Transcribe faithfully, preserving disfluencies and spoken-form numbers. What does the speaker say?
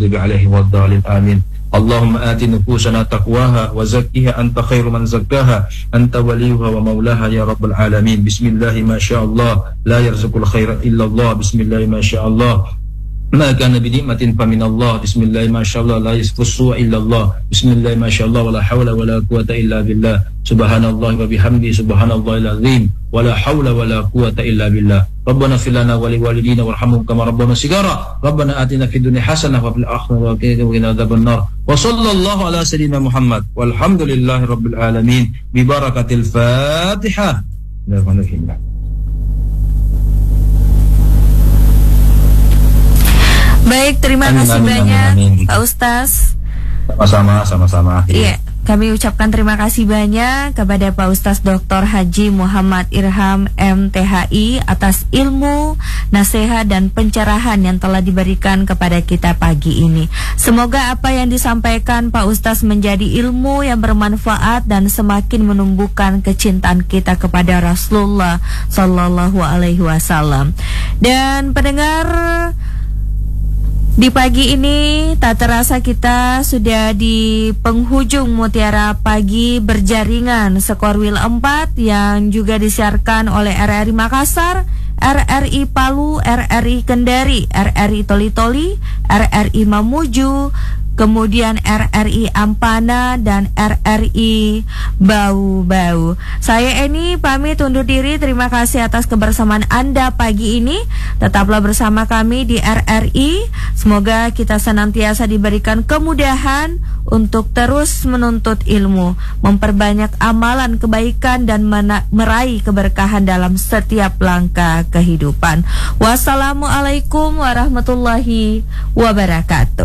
maghdubi alaihim waddallin. Amin. Allahumma ati nufusana taqwaha wa zakkiha anta khairu man zakkaha anta waliyuha wa maulaha ya rabbal alamin. Bismillahi ma sya'allah la yarzuqul khaira illallah. Bismillahi ma sya'allah ma kana bi ni'matin fa min Allah. Bismillahi ma sya'allah la yasfusu illallah. Bismillahi ma sya'allah wa la hawla wa la quwata illa billah. Subhanallah wa bihamdi subhanallahil azim wa la hawla wa la quwata illa billah. Rabbana fil lana wa li walidina warhamhum kama rabbana sigara. Rabbana atina fid dunya hasanah wa fil akhirati wa qina adzabannar. Wa sallallahu ala sayyidina Muhammad walhamdulillahi rabbil alamin bi barakatil Fatihah. Bismillahirrahmanirrahim. Baik, terima Amin, kasih amin, banyak amin, amin. Pak Ustaz. Sama-sama, sama-sama. Iya, kami ucapkan terima kasih banyak kepada Pak Ustaz Doktor Haji Muhammad Irham M T H I atas ilmu, nasihat dan pencerahan yang telah diberikan kepada kita pagi ini. Semoga apa yang disampaikan Pak Ustaz menjadi ilmu yang bermanfaat dan semakin menumbuhkan kecintaan kita kepada Rasulullah Sallallahu Alaihi Wasallam. Dan pendengar, di pagi ini tak terasa kita sudah di penghujung Mutiara Pagi berjaringan Skorwil empat yang juga disiarkan oleh R R I Makassar, R R I Palu, R R I Kendari, R R I Toli-Toli, R R I Mamuju, kemudian R R I Ampana dan R R I Bau-Bau. Saya Eni pamit undur diri. Terima kasih atas kebersamaan Anda pagi ini. Tetaplah bersama kami di R R I. Semoga kita senantiasa diberikan kemudahan untuk terus menuntut ilmu, memperbanyak amalan kebaikan dan meraih keberkahan dalam setiap langkah kehidupan. Wassalamualaikum warahmatullahi wabarakatuh.